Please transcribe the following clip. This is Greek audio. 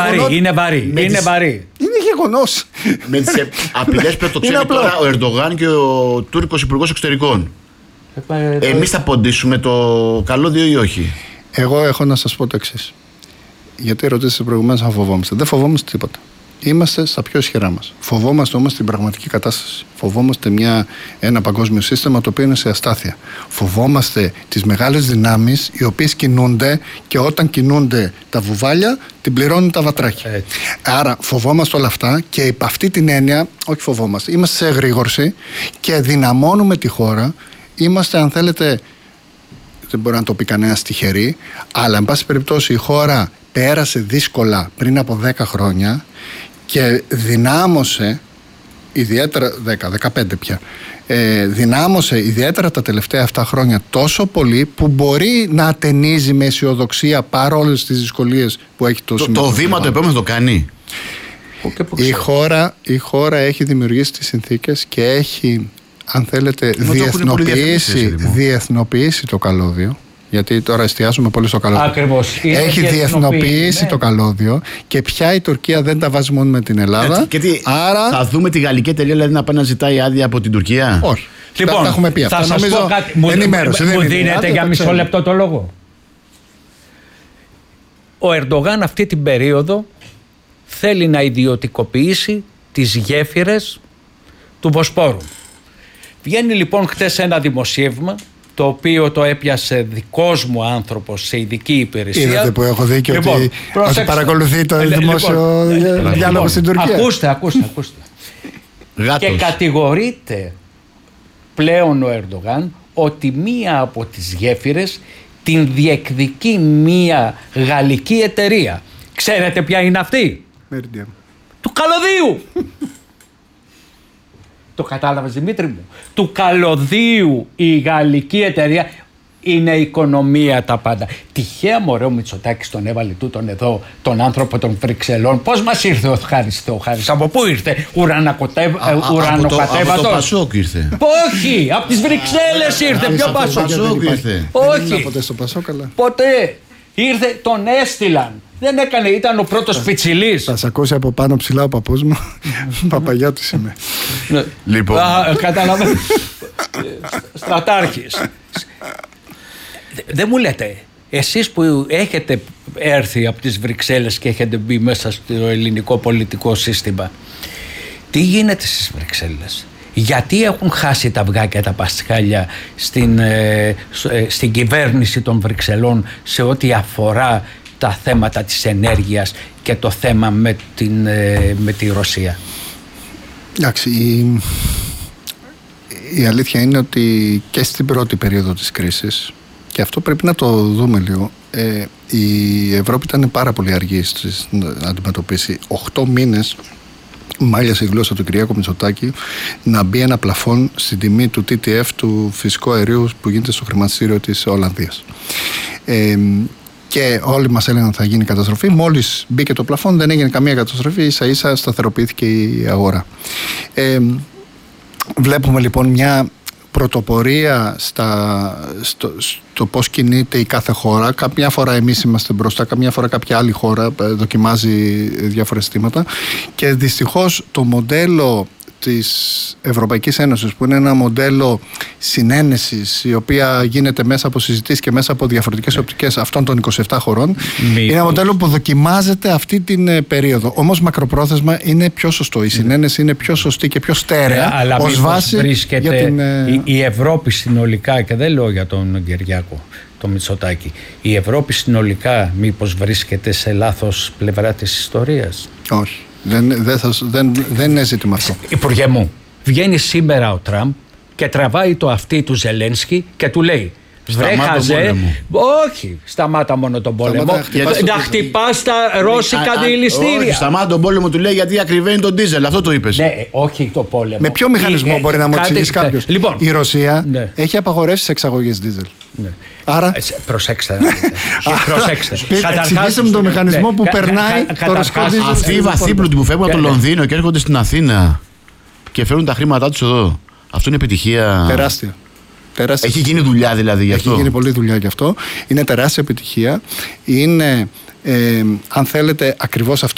Είναι βαρύ. Είναι γεγονός. Με τις απειλές που το ξέρει τώρα ο Ερντογάν και ο Τούρκος Υπουργός Εξωτερικών. Εμείς θα ποντίσουμε το καλώδιο ή όχι? Εγώ έχω να σας πω το εξής. Γιατί ρωτήσατε προηγουμένως αν φοβόμαστε. Δεν φοβόμαστε τίποτα. Είμαστε στα πιο ισχυρά μας. Φοβόμαστε όμως την πραγματική κατάσταση. Φοβόμαστε ένα παγκόσμιο σύστημα το οποίο είναι σε αστάθεια. Φοβόμαστε τις μεγάλες δυνάμεις οι οποίες κινούνται και όταν κινούνται τα βουβάλια την πληρώνουν τα βατράχια. Άρα φοβόμαστε όλα αυτά και υπ' αυτή την έννοια, όχι φοβόμαστε, είμαστε σε εγρήγορση και δυναμώνουμε τη χώρα. Είμαστε, αν θέλετε, δεν μπορεί να το πει κανένας τυχερή, αλλά εν πάση περιπτώσει η χώρα πέρασε δύσκολα πριν από 10 χρόνια και δυνάμωσε ιδιαίτερα 10-15 πια δυνάμωσε ιδιαίτερα τα τελευταία 7 χρόνια τόσο πολύ που μπορεί να ατενίζει με αισιοδοξία παρόλες τις δυσκολίες που έχει το βήμα το επόμενο το κάνει. Η χώρα έχει δημιουργήσει τις συνθήκες και έχει, αν θέλετε, διεθνοποιήσει το καλώδιο. Γιατί τώρα εστιάζουμε πολύ στο καλώδιο. Ακριβώς. Έχει διεθνοποιήσει το καλώδιο και πια η Τουρκία δεν τα βάζει μόνο με την Ελλάδα. Άρα θα δούμε τη γαλλική εταιρεία δηλαδή να πάει να ζητάει άδεια από την Τουρκία. Όχι. Λοιπόν, τα έχουμε πει αυτά. Θα σας πω κάτι. Μου δίνετε για μισό λεπτό το λόγο. Ο Ερντογάν αυτή την περίοδο θέλει να ιδιωτικοποιήσει τις γέφυρες του Βοσπόρου. Βγαίνει λοιπόν χτες ένα δημοσίευμα το οποίο το έπιασε δικός μου άνθρωπος σε ειδική υπηρεσία. Είδατε που έχω δίκιο ότι παρακολουθεί το δημόσιο διάλογο στην Τουρκία. Ακούστε. Και κατηγορείται πλέον ο Ερντογάν ότι μία από τις γέφυρες την διεκδικεί μία γαλλική εταιρεία. Ξέρετε ποια είναι αυτή? Meridian. Του καλωδίου. Το κατάλαβες, Δημήτρη μου? Του καλωδίου η γαλλική εταιρεία. Είναι οικονομία τα πάντα. Τυχαία μωρέ ο Μητσοτάκης τον έβαλε τούτον εδώ, τον άνθρωπο των Βρυξελών. Πώς μας ήρθε ο Θεοχάρης? Από πού ήρθε? Ουρανοκατέβατος? Από το Πασόκ ήρθε. Όχι, από τις Βρυξέλλες ήρθε. Ποιο Πασόκ ήρθε? Όχι. Ποτέ στο Πασόκ, αλλά. Ποτέ. Ήρθε, τον έστειλαν. Δεν έκανε, ήταν ο πρώτος πιτσιλής. Θα σε ακούσει από πάνω ψηλά ο παππούς μου. Παπαγιώτης είμαι. Λοιπόν. Καταλαβαίνω. Στρατάρχης. Δεν μου λέτε, εσείς που έχετε έρθει από τις Βρυξέλλες και έχετε μπει μέσα στο ελληνικό πολιτικό σύστημα, τι γίνεται στις Βρυξέλλες? Γιατί έχουν χάσει τα αυγά και τα πασχάλια στην κυβέρνηση των Βρυξελών σε ό,τι αφορά τα θέματα της ενέργειας και το θέμα με τη Ρωσία? Εντάξει, η αλήθεια είναι ότι και στην πρώτη περίοδο της κρίσης, και αυτό πρέπει να το δούμε λίγο, η Ευρώπη ήταν πάρα πολύ αργή να αντιμετωπίσει. 8 μήνες μάλιασε η γλώσσα του Κυριάκου Μητσοτάκη να μπει ένα πλαφόν στην τιμή του TTF, του φυσικού αερίου που γίνεται στο χρηματιστήριο της Ολλανδίας. Και όλοι μας έλεγαν ότι θα γίνει καταστροφή. Μόλις μπήκε το πλαφόν δεν έγινε καμία καταστροφή, ίσα-ίσα σταθεροποιήθηκε η αγορά. Βλέπουμε λοιπόν μια πρωτοπορία στο πώς κινείται η κάθε χώρα. Καμιά φορά εμείς είμαστε μπροστά, καμιά φορά κάποια άλλη χώρα δοκιμάζει διάφορα αισθήματα και δυστυχώς το μοντέλο της Ευρωπαϊκής Ένωσης, που είναι ένα μοντέλο συνένεσης η οποία γίνεται μέσα από συζητήσεις και μέσα από διαφορετικές οπτικές αυτών των 27 χωρών, είναι ένα μοντέλο που δοκιμάζεται αυτή την περίοδο. Όμως μακροπρόθεσμα είναι πιο σωστό, η συνένεση είναι πιο σωστή και πιο στέρεα ως βάση βρίσκεται για την... η Ευρώπη συνολικά, και δεν λέω για τον Κυριάκο το Μητσοτάκη, η Ευρώπη συνολικά μήπως βρίσκεται σε λάθος πλευρά της ιστορίας? Όχι. Δεν είναι ζήτημα αυτό. Υπουργέ μου, βγαίνει σήμερα ο Τραμπ και τραβάει το αυτί του Ζελένσκι και του λέει: βρέχαζε. Όχι, σταμάτα μόνο τον πόλεμο. Να χτυπάς τα ρώσικα διελιστήρια. Όχι, σταμάτα τον πόλεμο, του λέει, γιατί ακριβένει τον ντίζελ. Αυτό το είπες. Ναι, όχι το πόλεμο. Με ποιο μηχανισμό μπορεί να μου εξηγήσει κάποιος? Λοιπόν, η Ρωσία έχει απαγορεύσει τις εξαγωγές ντίζελ. Άρα... Προσέξτε. Εξηγήστε μου τον μηχανισμό που περνάει το ρωσικό ντίζελ. Αυτοί οι βαθύπλουτοι που φεύγουν από το Λονδίνο και έρχονται στην Αθήνα και φέρουν τα χρήματά τους εδώ, αυτό είναι επιτυχία τεράστια. Έχει γίνει δουλειά δηλαδή γι' αυτό? Έχει γίνει πολλή δουλειά γι' αυτό. Είναι τεράστια επιτυχία. Είναι, αν θέλετε, ακριβώς αυτό